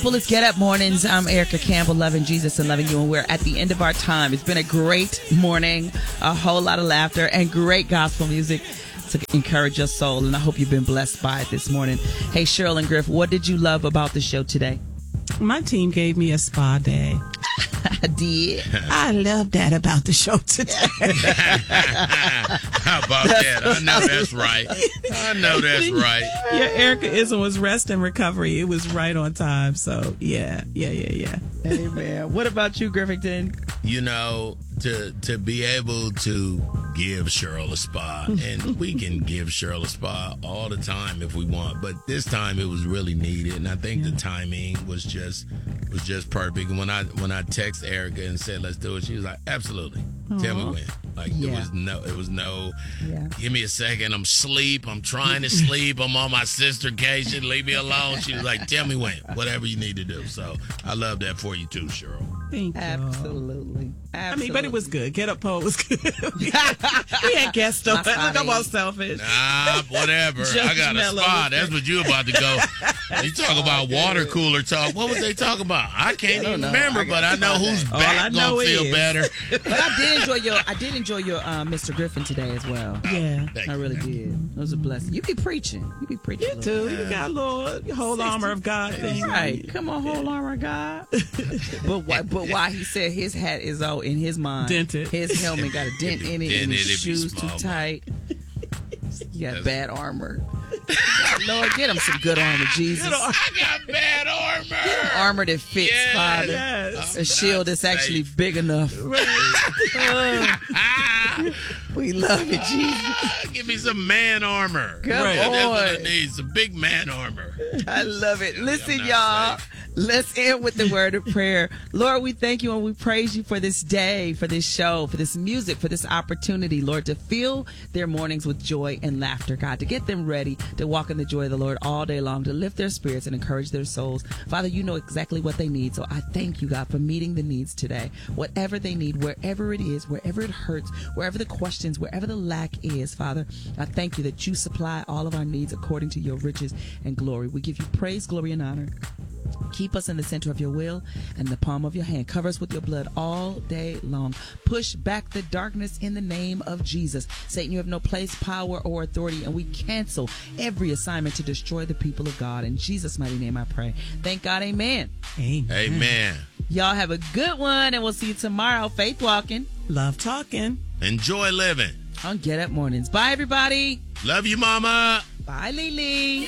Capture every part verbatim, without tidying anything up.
Well, it's Get Up Mornings. I'm Erica Campbell, loving Jesus and loving you, and we're at the end of our time. It's been a great morning, a whole lot of laughter, and great gospel music to encourage your soul, and I hope you've been blessed by it this morning. Hey, Cheryl and Griff, what did you love about the show today? My team gave me a spa day. I did. I love that about the show today. How about that? I know that's right. I know that's right. Yeah, Ericaism was rest and recovery. It was right on time. So, yeah, yeah, yeah, yeah. Amen. What about you, Griffington? You know, to to be able to give Cheryl a spa, and we can give Cheryl a spa all the time if we want, but this time it was really needed, and I think yeah. the timing was just was just perfect. And when I when I text Erica and said let's do it, she was like, absolutely. Aww. Tell me when. Like yeah. it was no, it was no. Yeah. Give me a second. I'm asleep. I'm trying to sleep. I'm on my sistercation. Leave me alone. She was like, tell me when. Whatever you need to do. So I love that for you too, Cheryl. Thank you. Absolutely. Absolutely. I mean, but it was good. Get Up Poll was good. we had guests on. Look, I'm all selfish. Nah, whatever. I got a spot. That's what you about to go. You talk about water cooler talk. What was they talking about? I can't I even know. remember, I but I know who's that. back know gonna feel is. better. But I did enjoy your. I did enjoy your uh, Mister Griffin today as well. Yeah, I really did. It was a blessing. You be preaching. You be preaching. You too. You got a little whole armor of God thing. Right. Come on, whole armor of God. but why? But why he said his hat is all in his mind. Dented. His helmet got a dent in it, and his shoes too tight. You got bad armor. Lord, get him some good armor, Jesus. I got bad armor. Get him armor that fits, yes. Father. Yes. A shield that's safe. Actually big enough. We love you, Jesus. Give me some man armor. Come right. on. That's what I need, some big man armor. I love it. Listen, y'all. Safe. Let's end with the word of prayer. Lord, we thank you and we praise you for this day, for this show, for this music, for this opportunity, Lord, to fill their mornings with joy and laughter, God, to get them ready to walk in the joy of the Lord all day long, to lift their spirits and encourage their souls. Father, you know exactly what they need. So I thank you, God, for meeting the needs today. Whatever they need, wherever it is, wherever it hurts, wherever the questions, wherever the lack is, Father, I thank you that you supply all of our needs according to your riches and glory. We give you praise, glory, and honor. Keep us in the center of your will and the palm of your hand. Cover us with your blood all day long. Push back the darkness in the name of Jesus. Satan, you have no place, power, or authority, and we cancel every assignment to destroy the people of God. In Jesus' mighty name I pray. Thank God, amen. Amen. Amen. Y'all have a good one, and we'll see you tomorrow. Faith walking. Love talking. Enjoy living. On Get Up Mornings. Bye, everybody. Love you, Mama. Bye, Lily.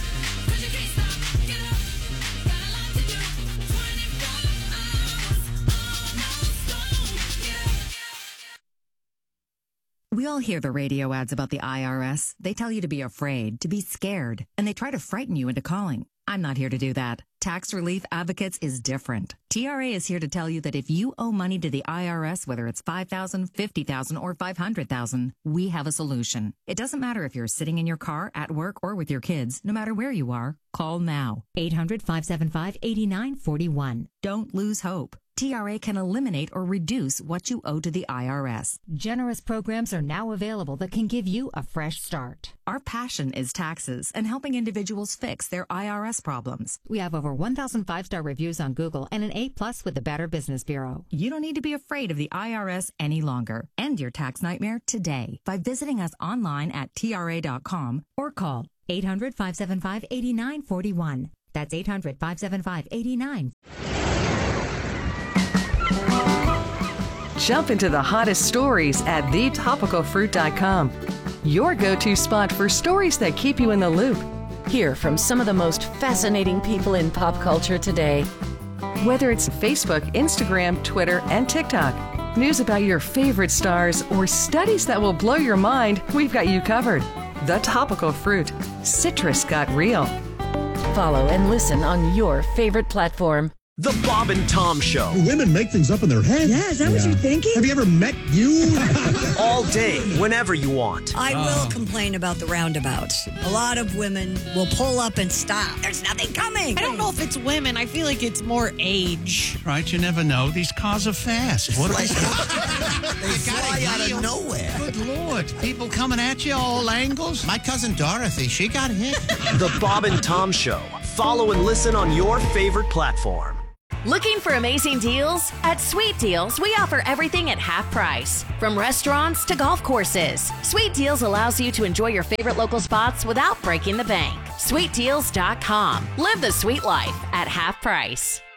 We all hear the radio ads about the I R S. They tell you to be afraid, to be scared, and they try to frighten you into calling. I'm not here to do that. Tax Relief Advocates is different. T R A is here to tell you that if you owe money to the I R S, whether it's five thousand dollars, fifty thousand dollars, or five hundred thousand dollars, we have a solution. It doesn't matter if you're sitting in your car, at work, or with your kids. No matter where you are, call now. eight hundred, five seven five, eight nine four one. Don't lose hope. T R A can eliminate or reduce what you owe to the I R S. Generous programs are now available that can give you a fresh start. Our passion is taxes and helping individuals fix their I R S problems. We have over one thousand five-star reviews on Google and an A plus with the Better Business Bureau. You don't need to be afraid of the I R S any longer. End your tax nightmare today by visiting us online at T R A dot com or call eight hundred, five seven five, eight nine four one. That's eight hundred, five seven five, eight nine. Jump into the hottest stories at the topical fruit dot com. Your go-to spot for stories that keep you in the loop. Hear from some of the most fascinating people in pop culture today. Whether it's Facebook, Instagram, Twitter, and TikTok, news about your favorite stars, or studies that will blow your mind, we've got you covered. The Topical Fruit. Citrus got real. Follow and listen on your favorite platform. The Bob and Tom Show. Women make things up in their head. Yeah, is that yeah. what you're thinking? Have you ever met you? All day, whenever you want. I will oh. complain about the roundabouts. A lot of women will pull up and stop. There's nothing coming. I don't know if it's women. I feel like it's more age. Right, you never know. These cars are fast. What they fly out of nowhere. Good Lord. People coming at you all angles. My cousin Dorothy, she got hit. The Bob and Tom Show. Follow and listen on your favorite platform. Looking for amazing deals? At Sweet Deals, we offer everything at half price. From restaurants to golf courses, Sweet Deals allows you to enjoy your favorite local spots without breaking the bank. sweet deals dot com. Live the sweet life at half price.